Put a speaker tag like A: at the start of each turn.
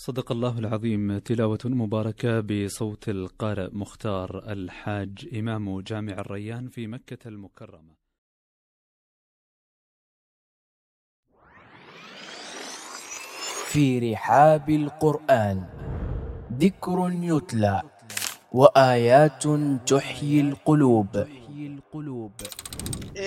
A: صدق الله العظيم. تلاوة مباركة بصوت القارئ مختار الحاج إمام جامع الريان في مكة المكرمة.
B: في رحاب القرآن ذكر يتلى وآيات تحيي القلوب.